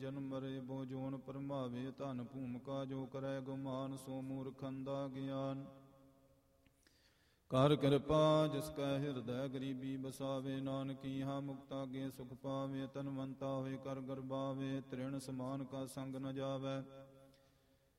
ਜਨਮ ਮਰੇ ਬੋ ਜੋਨ ਪਰਮਾਵੇ, ਧਨ ਭੂਮਿਕਾ ਜੋ ਕਰੈ ਗੁਮਾਨ, ਸੋ ਮੂਰਖੰਦਾ ਗਿਆਨ। ਕਰ ਕਿਰਪਾ ਜਿਸ ਕੈ ਹਿਰਦੈ ਗਰੀਬੀ ਬਸਾਵੇ, ਨਾਨਕੀਹਾ ਮੁਕਤਾ ਗੇ ਸੁਖ ਪਾਵੇ। ਤਨਵੰਤਾ ਹੋਏ ਕਰ ਗਰਬਾਵੇ, ਤ੍ਰਿਣ ਸਮਾਨ ਕਾ ਸੰਗ ਨ ਜਾਵੈ।